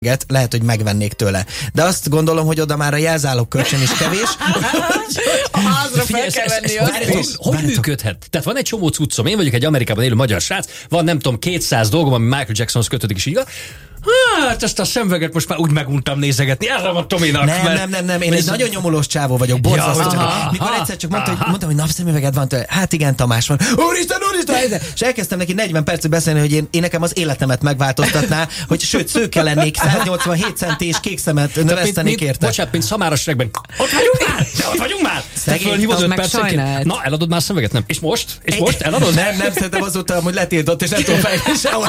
lehet, hogy megvennék tőle. De azt gondolom, hogy oda már a jelzálog kölcsön is kevés. A házra fel kell venni azt. Hogy működhet? Tehát van egy csomó cuccom, én vagyok egy Amerikában élő magyar srác, van nem tudom 200 dolgom, ami Michael Jacksonhoz kötődik, és így hát ezt a szemüveget most már úgy meguntam nézegetni, erre van Tominak. Nem, én egy nagyon nyomulós csávó vagyok, borzasztó. Mikor egyszer csak mondtam, hogy napszemüveget van tőle, hát igen, Tamás van. Úristen! És elkezdtem neki 40 percig beszélni, hogy én nekem az életemet megváltoztatná, hogy sőt, szőke lennék, 187 centi és kék szemet növesztenék érte. Bocsánat, mint Szamáros regben. Ott vagyunk már! Szegény, Na, eladod már szemüveget? Nem. És most eladod? Nem, szerintem azóta, hogy letiltott, és nem tudom fejlődni sehol.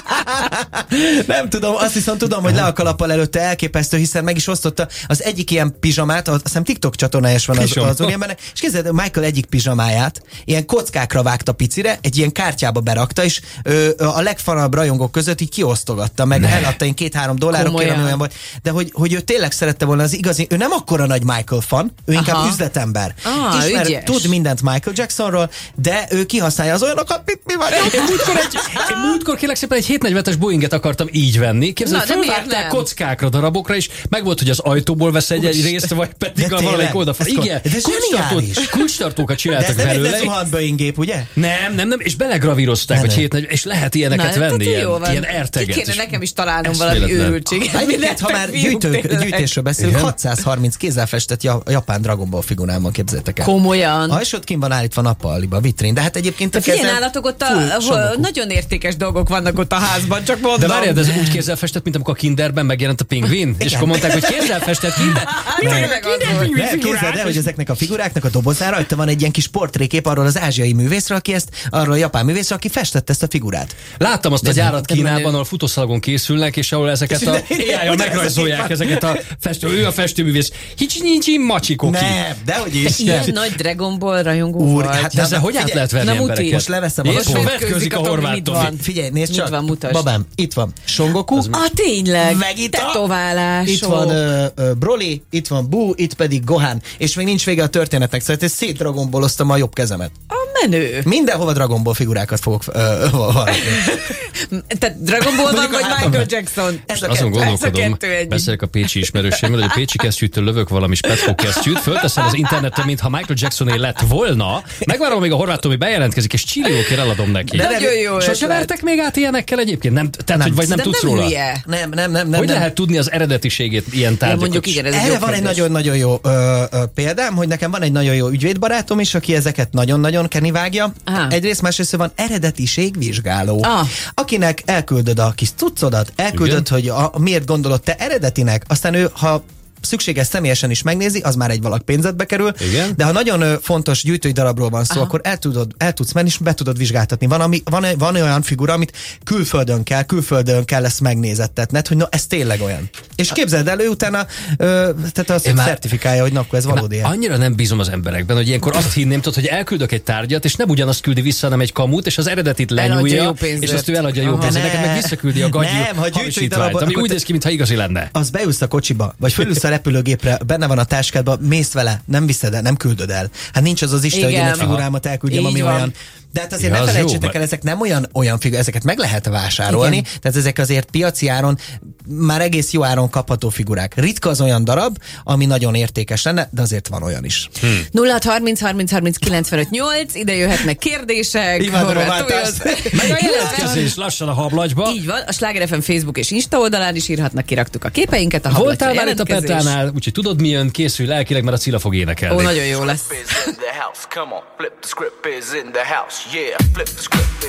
Nem tudom, azt viszont tudom, hogy le a kalappal előtte elképesztő, hiszen meg is osztotta az egyik ilyen pizsamát, azt hiszem TikTok csatornája is van az úriembernek, és képzeld, Michael egyik pizsamáját ilyen kockákra vágta picire, egy ilyen kártyába berakta, és a legfanabb rajongók között így kiosztogatta, meg eladta én $2-3, kérem, olyan volt. De hogy ő tényleg szerette volna az igazi, ő nem akkora nagy Michael fan, ő inkább üzletember. Tud mindent Michael Jacksonról, de ő kihasználja az olyanokat, mi van. Én múltkor kérlek szépen egy 747-es Boeinget akartam így venni. Képzeld, fölvágták kockákra, darabokra, és meg volt, hogy az ajtóból vesz egy részt, vagy pedig a valamelyik oldalra. Igen, kulcstartókat csináltak belőle. De ez zuhant Boeing-gép, ugye? Nem, és belegravírozták, hogy 740, és lehet ilyeneket venni, ilyen erteget. Ki kéne nekem is találnom valami őrültséget. Ha már gyűjtésről beszélünk, 630 kézzel festett japán Dragon Ball figurámon, képzeljétek el. Komolyan. És ott kint van állítva nappaliba, a vitrén, de hát egyébként ilyen állatok ott nagyon értékes dolgok vannak ott a házban, csak mondom. De várjál, ez úgy kézzel festett, mint amikor a Kinderben megjelent a pingvin, és akkor mondták, hogy kézzel festett Kinder. Nem, képzeld el, hogy ezeknek a figuráknak a dobozára rajta van egy ilyen kis portrékép arról az ázsiai művészről, arról a japán művészről, aki festette ezt a figurát. Láttam azt a gyárat Kínában, ahol futószalagon készülnek, és ahol ezeket a AI-jal megrajzolják ezeket a festő, ő a festőművész. Hicsi macsikoki. Nem, dehogy is. Ilyen nagy Dragon Ball rajongó vagy. Hát ezzel hogy át lehet verni embereket? Most leveszem és vetkőzik a horvát Tomi. Figyelj, nézd csak. Babám, itt van Son Goku. Tényleg. Meg itt tetoválás. Itt van Broly, itt van Buu, itt pedig Gohan. És még nincs vége a történetnek, szóval ezt szét Dragon Balloztam a jobb kezemet. Menő. Mindenhova Dragon Ball figurákat fogok Tehát Dragon Ball van, vagy Michael Jackson? Azon gondolkodom, beszélek a pécsi ismerőssémmel, hogy a pécsi kesztyűtől lövök valami speckó kesztyűt, fölteszem az interneten, mintha Michael Jacksoné lett volna, megvárom, még a horvát Tomi bejelentkezik, és csillókért eladom neki. Nagyon jó. Sose vertek még át ilyenekkel egyébként? Nem, tehát, vagy nem tudsz róla? Nem. Hogy lehet tudni az eredetiségét ilyen tárgyakat? Erre van egy nagyon-nagyon jó példám, hogy nekem van egy nagyon jó ügyvédbarátom is, aki ezeket nagyon-nagyon vágja. Egyrészt, másrészt van eredetiségvizsgáló, akinek elküldöd a kis cuccodat, elküldöd, hogy miért gondolod te eredetinek, aztán ő, ha szükséges személyesen is megnézi, az már egy valak pénzedbe kerül. Igen. De ha nagyon fontos gyűjtői darabról van szó, akkor el tudsz menni, és be tudod vizsgáltatni. Van olyan figura, amit külföldön kell ezt megnézettetned, hogy ez tényleg olyan. És képzeld el, ő utána tehát azt certifikálja, hogy akkor ez valódi. Annyira nem bízom az emberekben, hogy ilyenkor azt hinném, hogy elküldök egy tárgyat, és nem ugyanazt küldi vissza, hanem egy kamut, és az eredetit lenyúlja, és azt ő eladja jó pénzért. Neked meg visszaküldi a gagyi hamisítványt, ami úgy néz ki, mintha igazi lenne. Az beülsz a kocsiba, vagy fölülsz a repülőgépre, benne van a táskádban, mész vele, nem viszed el, nem küldöd el. Hát nincs az Isten, hogy én egy figurámat elküldjem, ami olyan. De hát azért ne felejtsétek el, ezek nem olyan figurák, ezeket meg lehet vásárolni, tehát ezek azért piaci áron már egész jó áron kapható figurák. Ritka az olyan darab, ami nagyon értékes lenne, de azért van olyan is. 0630303958, ide jöhetnek kérdések. Meg a jelentkezés lassan a hablagyba. Így van, a Sláger FM Facebook és Insta oldalán is írhatnak, kiraktuk a képeinket, a hablagyra voltál már itt a Petránál, úgyhogy tudod mi jön, készül lelkileg, mert a Cilla fog énekelni. Nagyon jó lesz. Come on, flip the script is in the house. Yeah, flip the script.